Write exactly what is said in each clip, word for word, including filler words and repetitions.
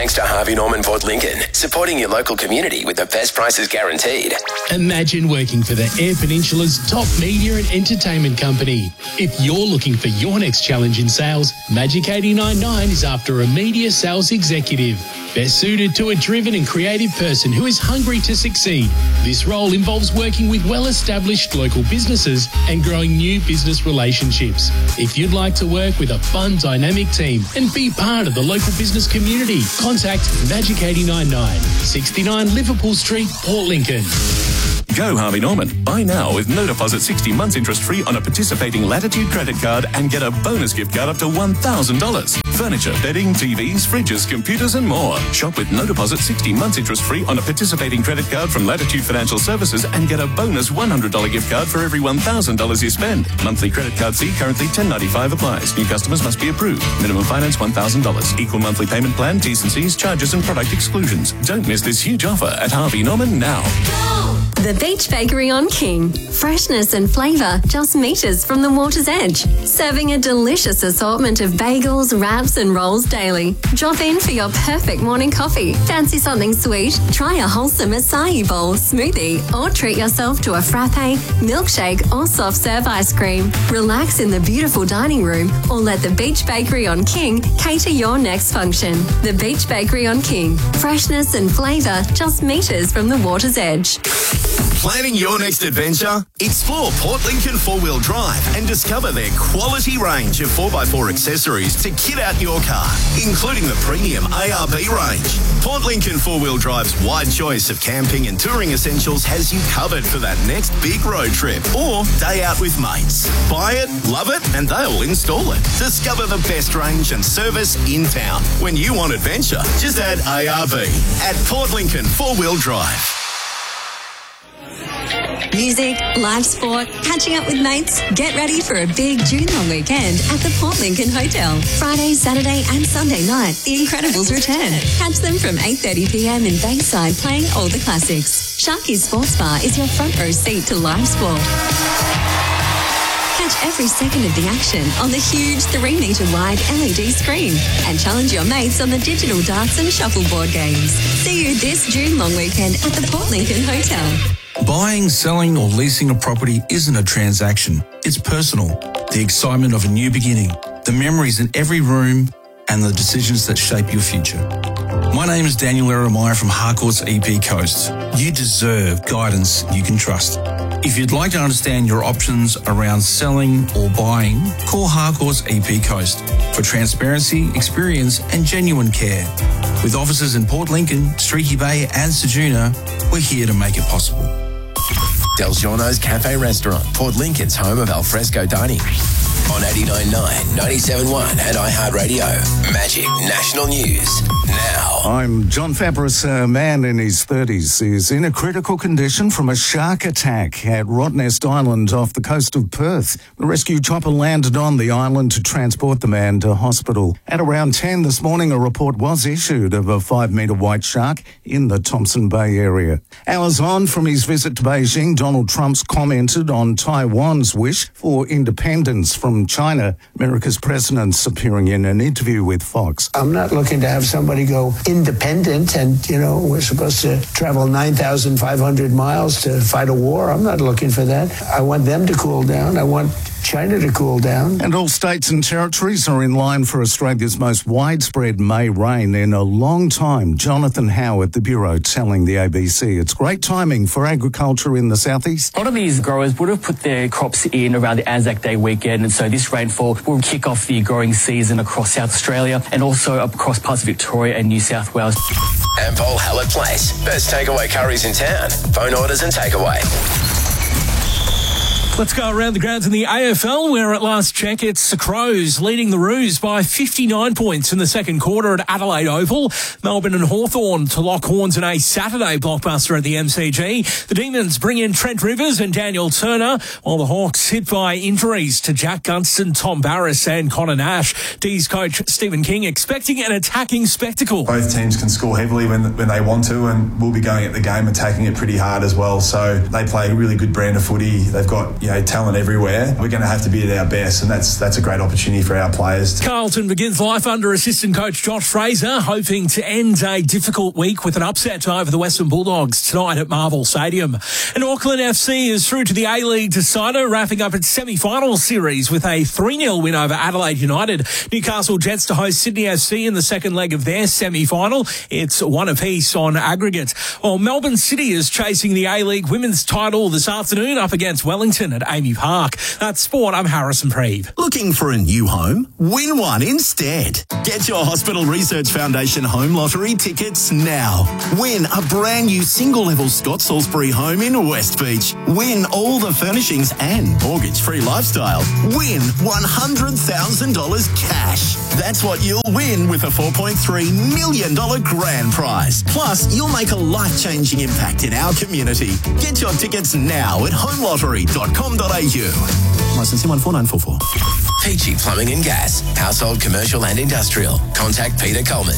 thanks to Harvey Norman Port Lincoln, supporting your local community with the best prices guaranteed. Imagine working for the Eyre Peninsula's top media and entertainment company. If you're looking for your next challenge in sales, Magic eight nine nine is after a media sales executive, best suited to a driven and creative person who is hungry to succeed. This role involves working with well-established local businesses and growing new business relationships. If you'd like to work with a fun, dynamic team and be part of the local business community, contact Magic eight nine nine, sixty-nine Liverpool Street, Port Lincoln. Go Harvey Norman. Buy now with no deposit, sixty months interest free on a participating Latitude credit card and get a bonus gift card up to one thousand dollars. Furniture, bedding, T Vs, fridges, computers and more. Shop with no deposit, sixty months interest free on a participating credit card from Latitude Financial Services and get a bonus one hundred dollars gift card for every one thousand dollars you spend. Monthly credit card fee currently ten ninety-five applies. New customers must be approved. Minimum finance one thousand dollars. Equal monthly payment plan, T's and C's, charges and product exclusions. Don't miss this huge offer at Harvey Norman now. The Beach Bakery on King. Freshness and flavour just metres from the water's edge. Serving a delicious assortment of bagels, wraps and rolls daily. Drop in for your perfect morning coffee. Fancy something sweet? Try a wholesome acai bowl, smoothie or treat yourself to a frappe, milkshake or soft serve ice cream. Relax in the beautiful dining room or let the Beach Bakery on King cater your next function. The Beach Bakery on King. Freshness and flavour just metres from the water's edge. Planning your next adventure? Explore Port Lincoln four-wheel drive and discover their quality range of four by four accessories to kit out your car, including the premium A R B range. Port Lincoln four-wheel drive's wide choice of camping and touring essentials has you covered for that next big road trip or day out with mates. Buy it, love it, and they'll install it. Discover the best range and service in town. When you want adventure, just add A R B at Port Lincoln four-wheel drive. Music, live sport, catching up with mates. Get ready for a big June long weekend at the Port Lincoln Hotel. Friday, Saturday and Sunday night, The Incredibles return. Catch them from eight thirty p m in Bayside playing all the classics. Sharky's Sports Bar is your front row seat to live sport. Catch every second of the action on the huge three metre wide L E D screen and challenge your mates on the digital darts and shuffleboard games. See you this June long weekend at the Port Lincoln Hotel. Buying, selling or leasing a property isn't a transaction. It's personal. The excitement of a new beginning, the memories in every room and the decisions that shape your future. My name is Daniel Eremire from Harcourts E P Coast. You deserve guidance you can trust. If you'd like to understand your options around selling or buying, call Harcourts E P Coast for transparency, experience and genuine care. With offices in Port Lincoln, Streaky Bay and Ceduna, we're here to make it possible. Del Giorno's Cafe Restaurant, Port Lincoln's home of alfresco dining. On eighty-nine point nine, ninety-seven point one and iHeartRadio. Magic National News now. I'm John Fabris. A man in his thirties is in a critical condition from a shark attack at Rottnest Island off the coast of Perth. The rescue chopper landed on the island to transport the man to hospital. At around ten this morning, a report was issued of a five-metre white shark in the Thompson Bay area. Hours on from his visit to Beijing, Donald Trump's commented on Taiwan's wish for independence from China. America's president's appearing in an interview with Fox. I'm not looking to have somebody go independent and, you know, we're supposed to travel nine thousand five hundred miles to fight a war. I'm not looking for that. I want them to cool down. I want China to cool down. And all states and territories are in line for Australia's most widespread May rain in a long time. Jonathan Howe at the Bureau telling the A B C it's great timing for agriculture in the southeast. A lot of these growers would have put their crops in around the Anzac Day weekend, and so this rainfall will kick off the growing season across South Australia and also across parts of Victoria and New South Wales. Ampol Hallett Place. Best takeaway curries in town. Phone orders and takeaway. Let's go around the grounds in the A F L, where at last check it's the Crows leading the Roos by fifty-nine points in the second quarter at Adelaide Oval. Melbourne and Hawthorn to lock horns in a Saturday blockbuster at the M C G. The Demons bring in Trent Rivers and Daniel Turner, while the Hawks hit by injuries to Jack Gunston, Tom Barras and Connor Nash. D's coach Stephen King expecting an attacking spectacle. Both teams can score heavily when when they want to, and we'll be going at the game attacking it pretty hard as well. So they play a really good brand of footy. They've got, you know, talent everywhere. We're going to have to be at our best, and that's that's a great opportunity for our players. Carlton begins life under assistant coach Josh Fraser, hoping to end a difficult week with an upset over the Western Bulldogs tonight at Marvel Stadium. And Auckland F C is through to the A-League decider, wrapping up its semi-final series with a three nil win over Adelaide United. Newcastle Jets to host Sydney F C in the second leg of their semi-final. It's one apiece on aggregate. Well, Melbourne City is chasing the A-League women's title this afternoon up against Wellington at Amy Park. That's sport. I'm Harrison Preeve. Looking for a new home? Win one instead. Get your Hospital Research Foundation home lottery tickets now. Win a brand new single-level Scott Salisbury home in West Beach. Win all the furnishings and mortgage-free lifestyle. Win one hundred thousand dollars cash. That's what you'll win with a four point three million dollars grand prize. Plus, you'll make a life-changing impact in our community. Get your tickets now at home lottery dot com dot a u. Licence one four nine four four. Peachy Plumbing and Gas, household, commercial and industrial. Contact Peter Coleman.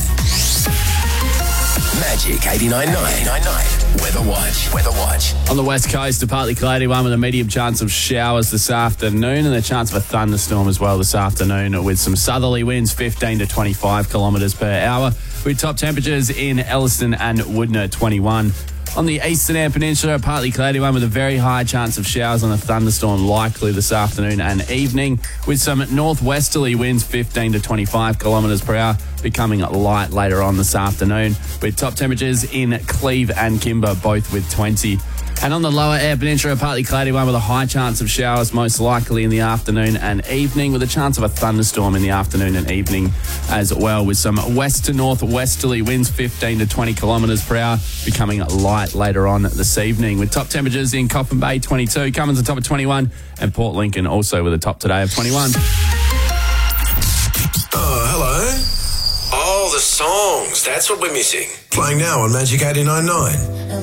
Magic eighty-nine point nine. Weather Watch. Weather Watch. On the west coast, a partly cloudy one with a medium chance of showers this afternoon and a chance of a thunderstorm as well this afternoon with some southerly winds fifteen to twenty-five kilometres per hour with top temperatures in Elliston and Woodner twenty-one. On the eastern Eyre Peninsula, a partly cloudy one with a very high chance of showers and a thunderstorm likely this afternoon and evening with some northwesterly winds fifteen to twenty-five kilometres per hour becoming light later on this afternoon with top temperatures in Cleve and Kimber both with twenty. And on the lower Eyre Peninsula, a partly cloudy one with a high chance of showers most likely in the afternoon and evening with a chance of a thunderstorm in the afternoon and evening as well with some west to northwesterly winds fifteen to twenty kilometres per hour becoming light later on this evening with top temperatures in Coffin Bay twenty-two, Cummins on top of twenty-one and Port Lincoln also with a top today of twenty-one. Oh, hello. Oh, the songs. That's what we're missing. Playing now on Magic eighty-nine point nine.